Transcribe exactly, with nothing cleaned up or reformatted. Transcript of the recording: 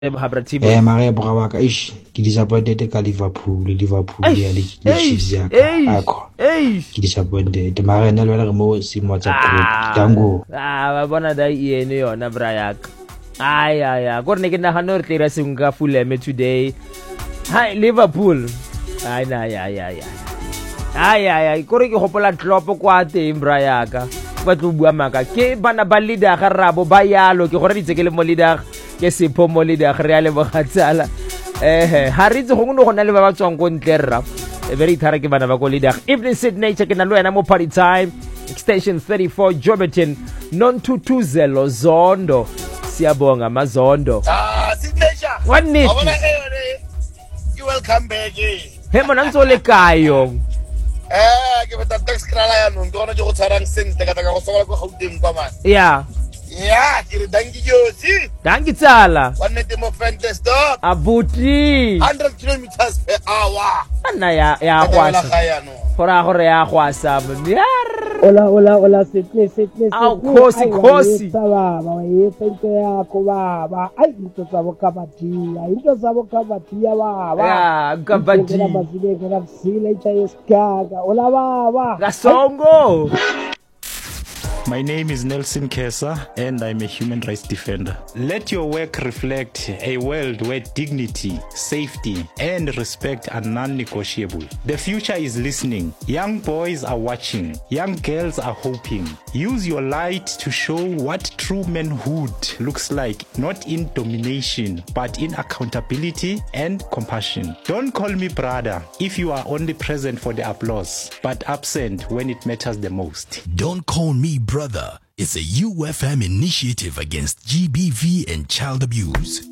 Eh mare bra wa ka ish ke disappointed ka Liverpool Liverpool ya le Chiefs ya ka akho ke disappointed mare nna le re mo se mo tsa tango ah ba bona da yene yona bra ya ka ay ay ay gore ne ke na hano re tla seng ka Fulham today hi Liverpool ay na ay ay ay ay ay ay gore ke hopola Klopp kwa teng bra ya ka ba tlo bua maka ke bana ba leader ga rabo ba yalo ke gore ditse ke le mo leader ke se pomo leader re ya le bogatsala eh ha re tse go no go na le ba ba tswang go ntlerra e very thara ke bana ba go leader evening Sydney check na lo yana mo party time extension thirty-four Joberton non two two zero Zondo siyabonga mazondo ah Sydney sha what need abona you welcome back he mona ntsole kayo eh ke beta tax krala ya no ngona jo go tsarang sente ka ka go sokola go gauteng kwa man yeah yeah ke re danki josi danki tsala one net mo fantasy stop abuti one hundred kilometers per hour ana ya ya kwasa fora gore ya kwasa yar Hola, hola, hola, Sydney, Sydney, Au, kosi, kosi. Baba, yetente yako baba. Ai, into sabo kabatia, into sabo kabatia baba. Ya, kabatia. Kena basile, kena sile cha yeskaga. Hola baba. Gasongo. My name is Nelson Kesa and I'm a human rights defender. Let your work reflect a world where dignity, safety, and respect are non-negotiable. The future is listening. Young boys are watching. Young girls are hoping. Use your light to show what true manhood looks like, not in domination, but in accountability and compassion. Don't call me brother if you are only present for the applause, but absent when it matters the most. Don't call me brother. It's a U F M initiative against G B V and child abuse.